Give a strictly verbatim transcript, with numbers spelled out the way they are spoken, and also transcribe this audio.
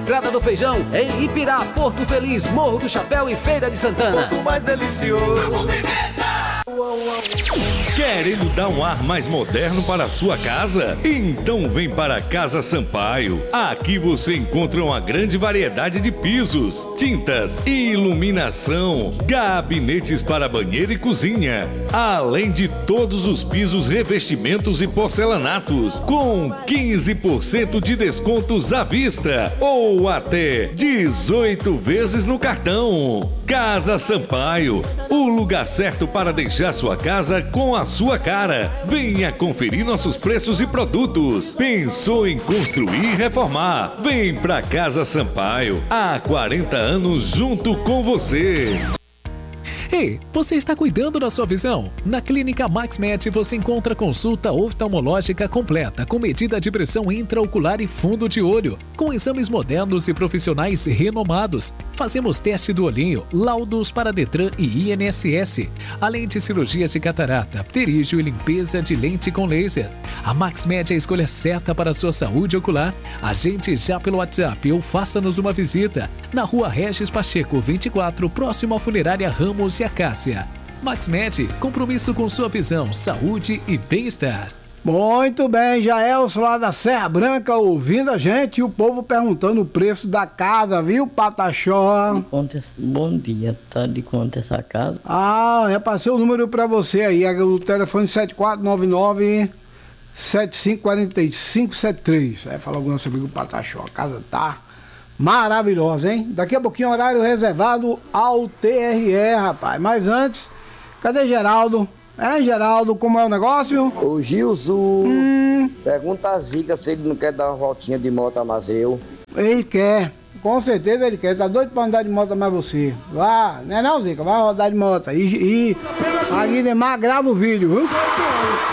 Estrada do Feijão, em Ipirá, Porto Feliz, Morro do Chapéu e Feira de Santana. Quanto mais delicioso. Querendo dar um ar mais moderno para a sua casa? Então vem para a Casa Sampaio. Aqui você encontra uma grande variedade de pisos, tintas, iluminação, gabinetes para banheiro e cozinha, além de todos os pisos, revestimentos e porcelanatos, com quinze por cento de descontos à vista ou até dezoito vezes no cartão. Casa Sampaio, o lugar certo para deixar sua casa com a sua cara. Venha conferir nossos preços e produtos. Pensou em construir e reformar? Vem pra Casa Sampaio. Há quarenta anos junto com você. Ei, você está cuidando da sua visão? Na Clínica MaxMed você encontra consulta oftalmológica completa com medida de pressão intraocular e fundo de olho, com exames modernos e profissionais renomados. Fazemos teste do olhinho, laudos para Detran e I N S S, além de cirurgias de catarata, pterígio e limpeza de lente com laser. A MaxMed é a escolha certa para a sua saúde ocular. Agende já pelo WhatsApp ou faça-nos uma visita na Rua Regis Pacheco vinte e quatro, próximo à Funerária Ramos e Acácia. MaxMed, compromisso com sua visão, saúde e bem-estar. Muito bem, Jaelson lá da Serra Branca ouvindo a gente e o povo perguntando o preço da casa, viu, Pataxó? Bom dia, tá de quanto essa casa? Ah, já passei o número pra você aí, o telefone sete quatro nove nove, sete cinco quatro cinco sete três. Vai falar alguma sobre o Pataxó, a casa tá maravilhosa, hein? Daqui a pouquinho horário reservado ao T R E, rapaz. Mas antes, cadê Geraldo? É, Geraldo, como é o negócio? Ô Gilson, hum. pergunta a Zica se ele não quer dar uma voltinha de moto a Mazeu. Ele quer, com certeza ele quer. Tá doido pra andar de moto mais você. Vá, não é não, Zica? Vai rodar de moto. E, e a Guidemar grava o vídeo, viu?